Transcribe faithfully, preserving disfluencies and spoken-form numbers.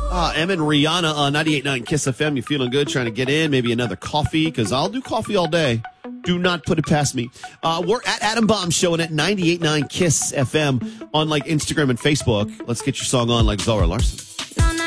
Uh, Em and Rihanna on ninety-eight point nine Kiss F M. You feeling good? Trying to get in? Maybe another coffee? Because I'll do coffee all day. Do not put it past me. Uh, we're at Adam Bomb Show and at ninety-eight point nine Kiss F M on like Instagram and Facebook. Let's get your song on like Zara Larson.